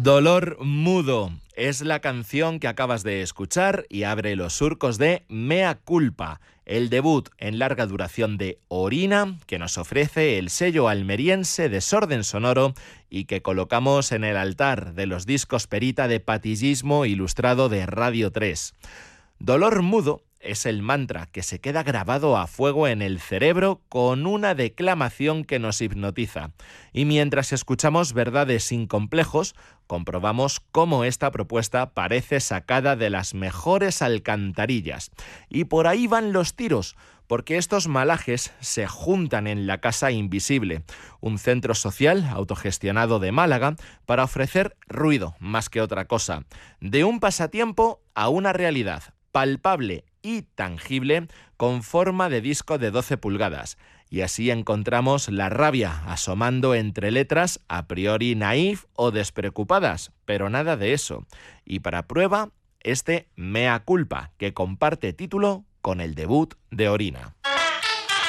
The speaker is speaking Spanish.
Dolor Mudo es la canción que acabas de escuchar y abre los surcos de Mea Culpa, el debut en larga duración de Orina, que nos ofrece el sello almeriense Desorden Sonoro y que colocamos en el altar de los discos perita de patillismo ilustrado de Radio 3. Dolor Mudo es el mantra que se queda grabado a fuego en el cerebro con una declamación que nos hipnotiza. Y mientras escuchamos Verdades sin complejos, comprobamos cómo esta propuesta parece sacada de las mejores alcantarillas. Y por ahí van los tiros, porque estos malajes se juntan en la Casa Invisible, un centro social autogestionado de Málaga, para ofrecer ruido más que otra cosa. De un pasatiempo a una realidad palpable y tangible con forma de disco de 12 pulgadas. Y así encontramos la rabia asomando entre letras a priori naif o despreocupadas, pero nada de eso. Y para prueba, este Mea Culpa, que comparte título con el debut de Orina.